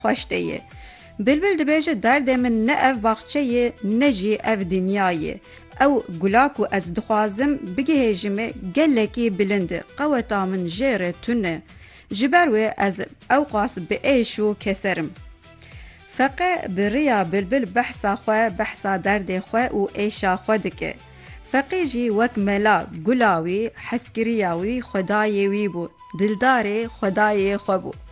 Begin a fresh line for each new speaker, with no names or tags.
خوش دیه. بلبل دبیجه درد من نه اف باغچه نه جی اف دنیایه. او گلاکو از دخوازم بگهیجمه گلکی بلنده قوتا من جیره تونه. جبروه از اوقاس به ایشو کسرم. فقه بریا بلبل بحثا خواه بحثا درد خواه و ایشا خواه دکه. فقه جی وک ملا گلاوی حسکریاوی خدایوی بو. دلدار خدای خواه بو.